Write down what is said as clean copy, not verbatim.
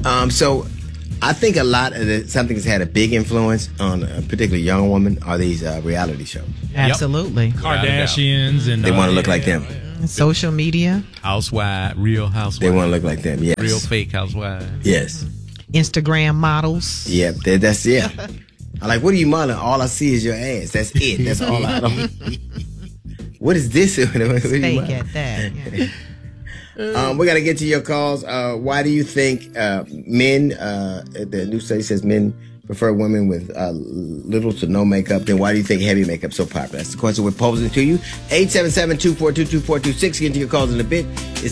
So I think a lot of something that's had a big influence on a particularly young woman are these reality shows. Absolutely. Kardashians and they want to look like them. Social media. Real housewives. They want to look like them, yes. Real fake housewives. Yes. Instagram models. Yep, that's I'm like, what are you modeling? All I see is your ass. That's it. That's all I don't. What is this? Fake at that. Yeah. We got to get to your calls. Why do you think men, the new study says men prefer women with little to no makeup? Then why do you think heavy makeup is so popular? That's the question we're posing to you. 877-242-2426. Get to your calls in a bit. It's